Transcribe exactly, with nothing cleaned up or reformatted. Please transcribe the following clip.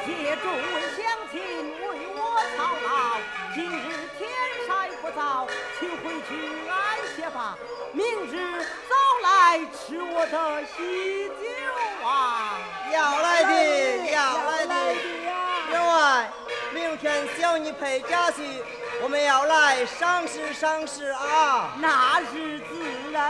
借众位乡亲为我操劳，今日天晒不早，请回去安歇吧。明日早来吃我的喜酒啊！ 要来的，要来的。员外，明天小女陪家婿，我们要来赏识赏识啊！ 那是自然。